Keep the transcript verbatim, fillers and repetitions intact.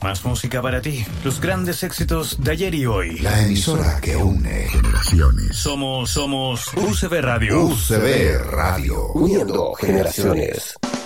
Más música para ti. Los grandes éxitos de ayer y hoy. La emisora que une generaciones. Somos, somos U C B Radio. U C B Radio. Uniendo generaciones.